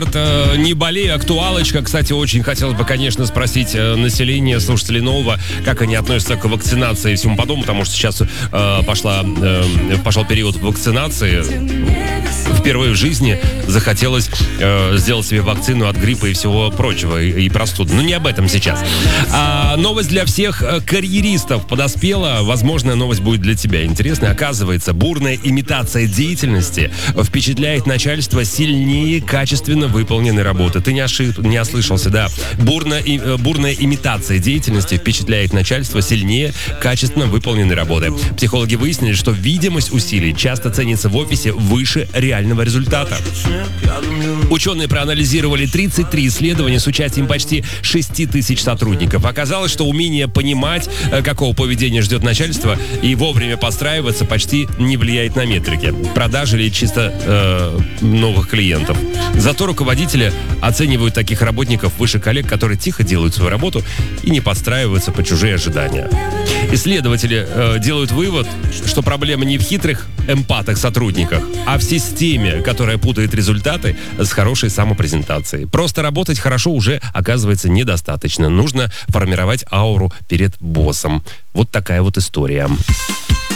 Это не болей, актуалочка. Кстати, очень хотелось бы, конечно, спросить население, слушателей Нового, как они относятся к вакцинации и всему подобному, потому что сейчас пошел период вакцинации. Впервые в жизни захотелось сделать себе вакцину от гриппа и всего прочего, и простуды. Но не об этом сейчас. Новость для всех карьеристов подоспела. Возможно, новость будет для тебя интересной. Оказывается, бурная имитация деятельности впечатляет начальство сильнее качественно выполненной работы. Ты не ослышался, да. Бурная имитация деятельности впечатляет начальство сильнее качественно выполненной работы. Психологи выяснили, что видимость усилий часто ценится в офисе выше реального результата. Ученые проанализировали 33 исследования с участием почти 6 тысяч сотрудников. Оказалось, что умение понимать, какого поведения ждет начальство, и вовремя подстраиваться почти не влияет на метрики, продажи или чисто новых клиентов. Зато руководители оценивают таких работников выше коллег, которые тихо делают свою работу и не подстраиваются под чужие ожидания. Исследователи делают вывод, что проблема не в хитрых эмпатах-сотрудниках, а в системе, которая путает результаты с хорошей самопрезентацией. Просто работать хорошо уже, оказывается, недостаточно. Нужно формировать ауру перед боссом. Вот такая вот история.